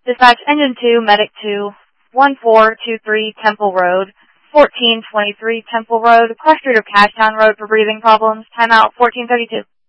Dispatch Engine 2, Medic 2, 1423 Temple Road, 1423 Temple Road, cross street of Cashtown Road for breathing problems. Timeout 1432.